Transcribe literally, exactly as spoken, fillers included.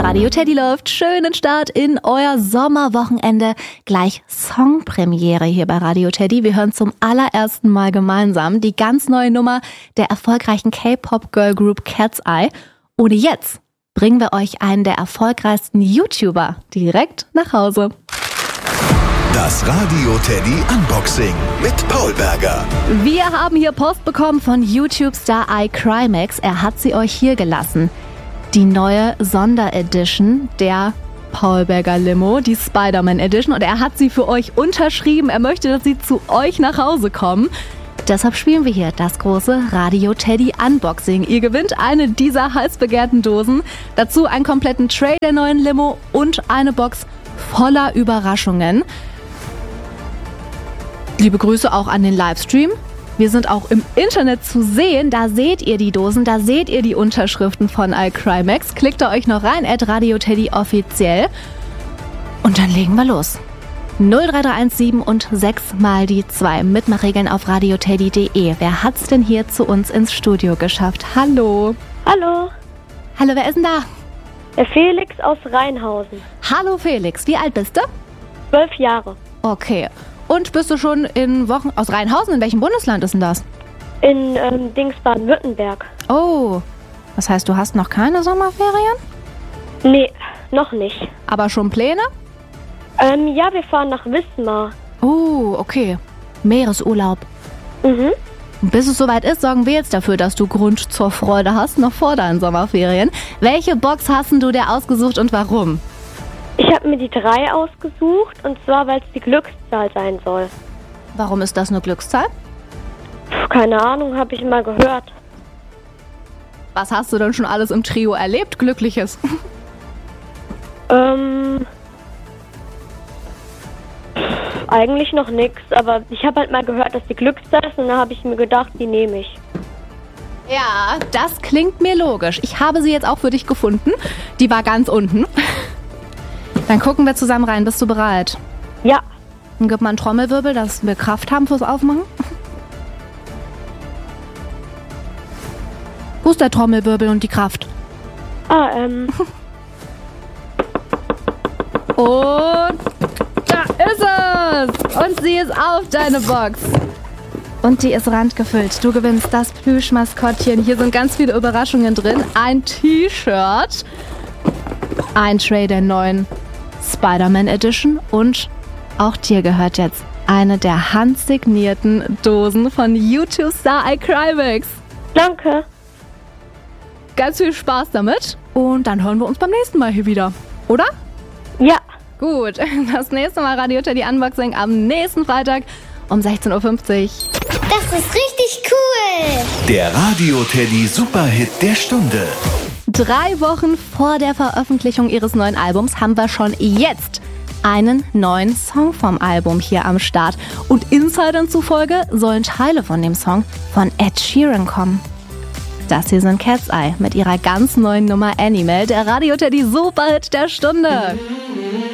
Radio Teddy läuft. Schönen Start in euer Sommerwochenende. Gleich Songpremiere hier bei Radio Teddy. Wir hören zum allerersten Mal gemeinsam die ganz neue Nummer der erfolgreichen K-Pop-Girl-Group Cat's Eye. Und jetzt bringen wir euch einen der erfolgreichsten YouTuber direkt nach Hause. Das Radio Teddy Unboxing mit Paul Berger. Wir haben hier Post bekommen von YouTube-Star iCrimex. Er hat sie euch hier gelassen. Die neue Sonderedition der Paul Berger Limo, die Spider-Man Edition. Und er hat sie für euch unterschrieben. Er möchte, dass sie zu euch nach Hause kommen. Deshalb spielen wir hier das große Radio Teddy Unboxing. Ihr gewinnt eine dieser heiß begehrten Dosen. Dazu einen kompletten Tray der neuen Limo und eine Box voller Überraschungen. Liebe Grüße auch an den Livestream. Wir sind auch im Internet zu sehen. Da seht ihr die Dosen, da seht ihr die Unterschriften von iCrimex. Klickt da euch noch rein, at Radio Teddy offiziell. Und dann legen wir los. null drei drei eins sieben und sechs mal die zwei. Mitmachregeln auf radioteddy punkt de. Wer hat's denn hier zu uns ins Studio geschafft? Hallo. Hallo. Hallo, wer ist denn da? Der Felix aus Rheinhausen. Hallo Felix, wie alt bist du? Zwölf Jahre. Okay. Und bist du schon in Wochen aus Rheinhausen? In welchem Bundesland ist denn das? In ähm, Dings Baden-Württemberg. Oh, das heißt, du hast noch keine Sommerferien? Nee, noch nicht. Aber schon Pläne? Ähm, ja, wir fahren nach Wismar. Oh, okay. Meeresurlaub. Mhm. Und bis es soweit ist, sorgen wir jetzt dafür, dass du Grund zur Freude hast, noch vor deinen Sommerferien. Welche Box hast denn du dir ausgesucht und warum? Ich habe mir die drei ausgesucht, und zwar, weil es die Glückszahl sein soll. Warum ist das eine Glückszahl? Puh, keine Ahnung, habe ich mal gehört. Was hast du denn schon alles im Trio erlebt, Glückliches? Ähm, pff, eigentlich noch nichts, aber ich habe halt mal gehört, dass die Glückszahl ist, und dann habe ich mir gedacht, die nehme ich. Ja, das klingt mir logisch. Ich habe sie jetzt auch für dich gefunden. Die war ganz unten. Dann gucken wir zusammen rein. Bist du bereit? Ja. Dann gib mal einen Trommelwirbel, dass wir Kraft haben fürs Aufmachen. Wo ist der Trommelwirbel und die Kraft? Ah, ähm. Und da ist es! Und sie ist auf deine Box. Und die ist randgefüllt. Du gewinnst das Plüschmaskottchen. Hier sind ganz viele Überraschungen drin. Ein T-Shirt, ein Tray der neuen Spider-Man Edition und auch dir gehört jetzt eine der handsignierten Dosen von YouTube-Star iCrimex. Danke. Ganz viel Spaß damit und dann hören wir uns beim nächsten Mal hier wieder, oder? Ja. Gut, das nächste Mal Radio Teddy Unboxing am nächsten Freitag um sechzehn Uhr fünfzig. Das ist richtig cool. Der Radio Teddy Superhit der Stunde. Drei Wochen vor der Veröffentlichung ihres neuen Albums haben wir schon jetzt einen neuen Song vom Album hier am Start. Und Insidern zufolge sollen Teile von dem Song von Ed Sheeran kommen. Das hier sind Cat's Eye mit ihrer ganz neuen Nummer Animal, der Radio Teddy Superhit der Stunde.